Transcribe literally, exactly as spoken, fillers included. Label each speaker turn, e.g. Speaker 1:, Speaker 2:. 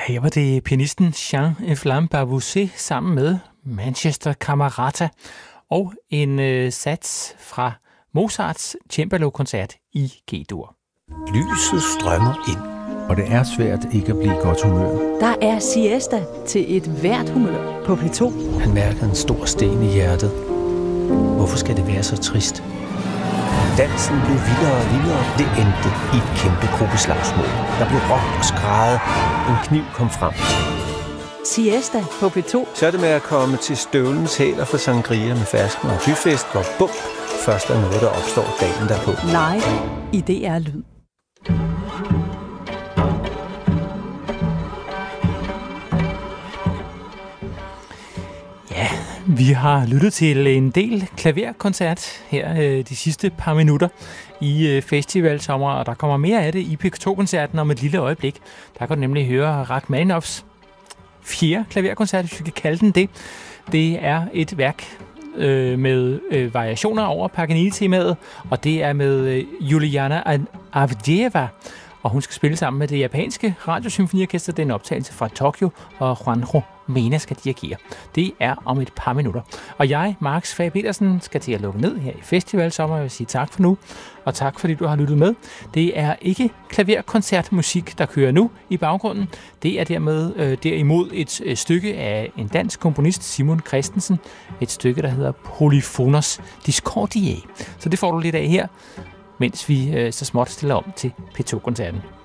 Speaker 1: her var det pianisten Jean Flamme Barboussé sammen med Manchester Camerata og en øh, sats fra Mozarts cembalo-koncert i G-dur.
Speaker 2: Lyset strømmer ind,
Speaker 3: og det er svært ikke at blive i godt humør.
Speaker 4: Der er siesta til et hvert humør på P to.
Speaker 2: Han mærker en stor sten i hjertet. Hvorfor skal det være så trist? Dansen blev vildere og vildere. Det endte i et kæmpe gruppeslagsmål. Der blev råbt og skrædet. En kniv kom frem.
Speaker 4: Siesta på P to.
Speaker 2: Så er det med at komme til støvlens hæler for sangria med fersken og byfest, hvor bump først er noget, der opstår dagen derpå.
Speaker 4: Live i D R Lyd.
Speaker 1: Ja, vi har lyttet til en del klaverkoncert her øh, de sidste par minutter i øh, festivalsommer, og der kommer mere af det i P to-koncerten om et lille øjeblik. Der kan du nemlig høre Rachmaninoffs fjerde klaverkoncert, hvis vi kan kalde den det. Det er et værk øh, med øh, variationer over Paganini-temaet, og det er med øh, Juliana Avdeeva, og hun skal spille sammen med det japanske radiosymfoniorkester. Det er en optagelse fra Tokyo, og Juanjo Mena skal dirigere. Det er om et par minutter. Og jeg, Marks Fag Petersen, skal til at lukke ned her i festivalsommer. Jeg vil sige tak for nu, og tak fordi du har lyttet med. Det er ikke klaverkoncertmusik, der kører nu i baggrunden. Det er dermed øh, derimod et øh, stykke af en dansk komponist, Simon Christensen. Et stykke, der hedder Polyphonos Discordiae. Så det får du lidt af her, mens vi øh, så småt stiller om til P to-koncerten.